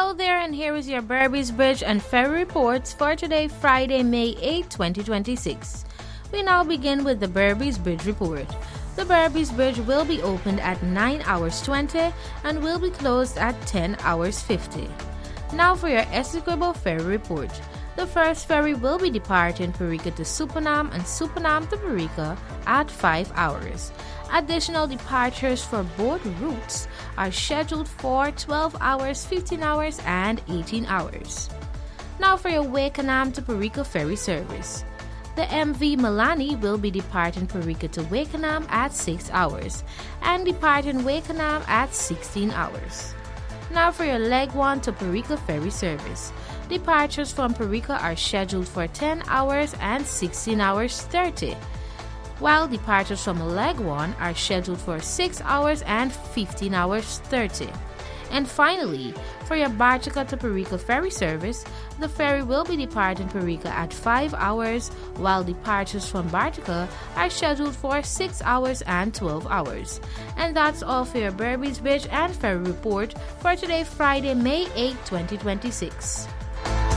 Hello there, and here is your Berbice Bridge and ferry reports for today, Friday, May 8, 2026. We now begin with the Berbice Bridge report. The Berbice Bridge will be opened at 9 hours 20 and will be closed at 10 hours 50. Now for your Essequibo ferry report. The first ferry will be departing Parika to Supanam and Supanam to Parika at 5 hours. Additional departures for both routes are scheduled for 12 hours, 15 hours, and 18 hours. Now for your Wakenham to Parika ferry service. The MV Milani will be departing Parika to Wakenham at 6 hours and departing Wakenham at 16 hours. Now for your Leg 1 to Parika ferry service. Departures from Parika are scheduled for 10 hours and 16 hours 30, while departures from Leg 1 are scheduled for 6 hours and 15 hours 30. And finally, for your Bartica to Parika ferry service, the ferry will be departing Parika at 5 hours, while departures from Bartica are scheduled for 6 hours and 12 hours. And that's all for your Berbice Bridge and ferry report for today, Friday, May 8, 2026.